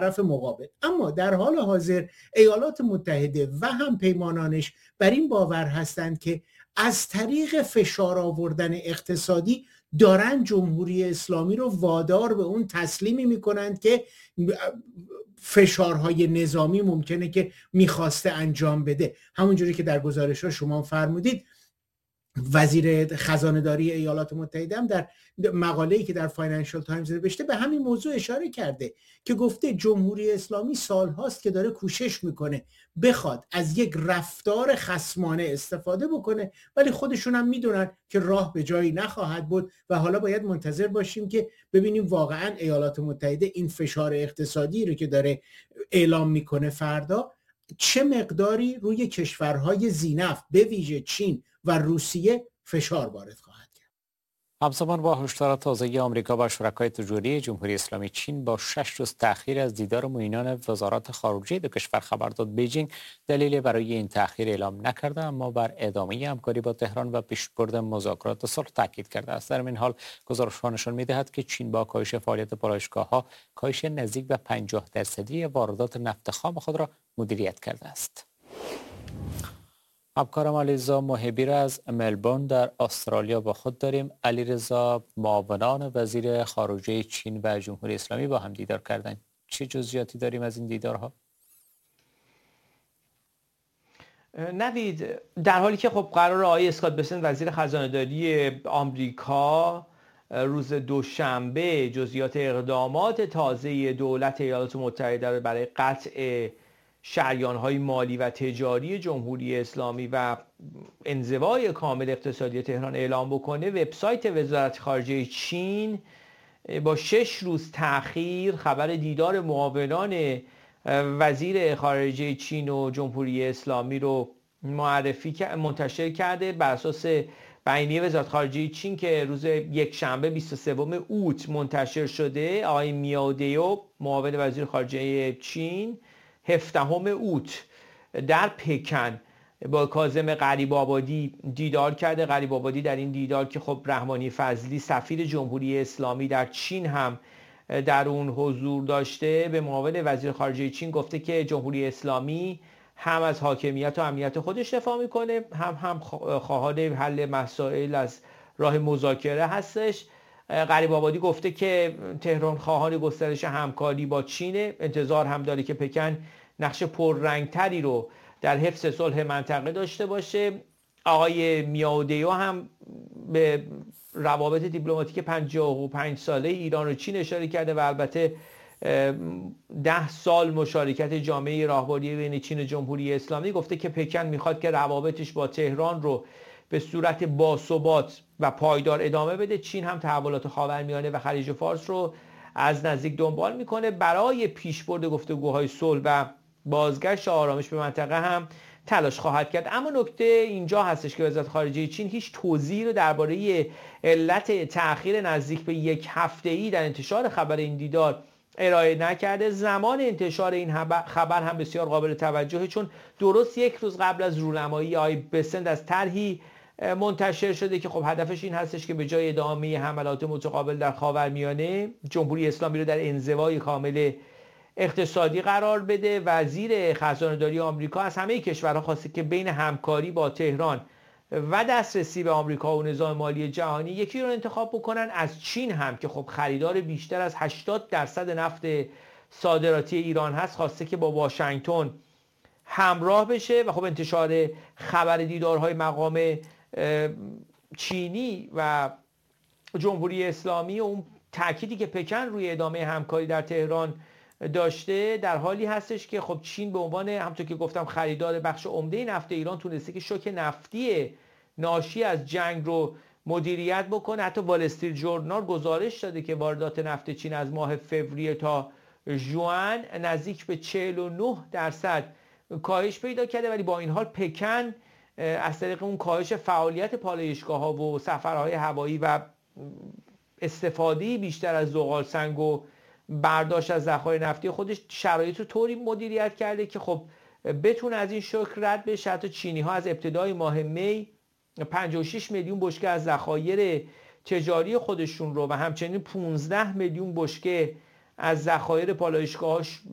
طرف مقابل. اما در حال حاضر ایالات متحده و هم پیمانانش بر این باور هستند که از طریق فشار آوردن اقتصادی دارن جمهوری اسلامی رو وادار به اون تسلیمی میکنند که فشارهای نظامی ممکنه که میخواسته انجام بده. همونجوری که در گزارش ها شما فرمودید، وزیر خزانه داری ایالات متحده هم در مقاله‌ای که در فاینانشال تایمز نوشته به همین موضوع اشاره کرده که گفته جمهوری اسلامی سالهاست که داره کوشش میکنه بخواد از یک رفتار خصمانه استفاده بکنه، ولی خودشون هم میدونن که راه به جایی نخواهد بود و حالا باید منتظر باشیم که ببینیم واقعا ایالات متحده این فشار اقتصادی رو که داره اعلام میکنه فردا چه مقداری روی کشورهای ذی‌نفت به ویژه چین و روسیه فشار وارد خواهد کرد. همزمان با هشدار تازه آمریکا و شرکای تجاری جمهوری اسلامی چین با 6 روز تأخیر از دیدار معینان وزارات خارجه دو کشور خبر داد بیجینگ دلیل برای این تأخیر اعلام نکرده، اما بر ادامه همکاری با تهران و پیشبرد مذاکرات صلح تاکید کرده است. در این حال گزارش‌ها نشان می‌دهد که چین با کاهش فعالیت پالایشگاه‌ها کاهش نزدیک به 50% واردات نفت خام خود را مدیریت کرده است. همکارم علیرضا محبی را از ملبورن در استرالیا با خود داریم. علیرضا، معاونان وزیر خارجه چین و جمهوری اسلامی با هم دیدار کردند. چه جزئیاتی داریم از این دیدارها؟ نوید، در حالی که خب قرار آقای اسکات بسنت وزیر خزانه‌داری آمریکا روز دوشنبه جزئیات اقدامات تازه دولت ایالات متحده برای قطع شریان‌های مالی و تجاری جمهوری اسلامی و انزوای کامل اقتصادی تهران اعلام بکنه، وبسایت وزارت خارجه چین با 6 روز تأخیر خبر دیدار معاونان وزیر خارجه چین و جمهوری اسلامی رو منتشر کرده. بر اساس بیانیه وزارت خارجه چین که روز یکشنبه 23 اوت منتشر شده، آقای میاو دیو معاون وزیر خارجه چین 17 اوت در پکن با کاظم غریب آبادی دیدار کرده. غریب آبادی در این دیدار که خب رحمانی فضلی سفیر جمهوری اسلامی در چین هم در اون حضور داشته، به معاون وزیر خارجه چین گفته که جمهوری اسلامی هم از حاکمیت و امنیت خودش دفاع میکنه، هم خواهان حل مسائل از راه مذاکره هستش. غریب آبادی گفته که تهران خواهان گسترش همکاری با چین، انتظار هم داره که پکن نقش پررنگتری رو در حفظ صلح منطقه داشته باشه. آقای میاودیو هم به روابط دیپلماتیک 55 ساله ایران و چین اشاره کرده و البته 10 سال مشارکت جامعه راهبری بین چین و جمهوری اسلامی. گفته که پکن میخواد که روابطش با تهران رو به صورت باثبات و پایدار ادامه بده. چین هم تحولات خاورمیانه و خلیج فارس رو از نزدیک دنبال میکنه. برای پیشبرد گفتگوهای صلح و بازگشت آرامش به منطقه هم تلاش خواهد کرد. اما نکته اینجا هستش که وزارت خارجه چین هیچ توضیحی رو درباره علت تأخیر نزدیک به 1 هفته‌ای در انتشار خبر این دیدار ارائه نکرده. زمان انتشار این خبر هم بسیار قابل توجهه، چون درست 1 روز قبل از رونمایی آقای بسنت از طرحی منتشر شده که خب هدفش این هستش که به جای ادامه حملات متقابل در خاورمیانه، جمهوری اسلامی رو در انزوای کامل اقتصادی قرار بده. وزیر خزانه‌داری آمریکا از همه کشورها خواسته که بین همکاری با تهران و دسترسی به آمریکا و نظام مالی جهانی یکی رو انتخاب بکنن. از چین هم که خب خریدار بیشتر از 80% نفت صادراتی ایران هست، خواسته که با واشنگتن همراه بشه و خب انتشار خبر دیدارهای مقام چینی و جمهوری اسلامی و اون تأکیدی که پکن روی ادامه همکاری در تهران داشته در حالی هستش که خب چین به عنوان همونطور که گفتم خریدار بخش عمده نفت ایران تونسته که شوک نفتی ناشی از جنگ رو مدیریت بکنه. حتی وال استریت ژورنال گزارش داده که واردات نفت چین از ماه فوریه تا ژوئن نزدیک به 49% کاهش پیدا کرده، ولی با این حال پکن از طریق اون کاهش فعالیت پالایشگاه‌ها و سفرهای هوایی و استفاده بیشتر از زغال سنگ و برداشت از ذخایر نفتی خودش شرایط رو طوری مدیریت کرده که خب بتونه از این شوک رد بشه. حتی چینی‌ها از ابتدای ماه می 56 میلیون بشکه از ذخایر تجاری خودشون رو و همچنین 15 میلیون بشکه از ذخایر پالایشگاه‌هاش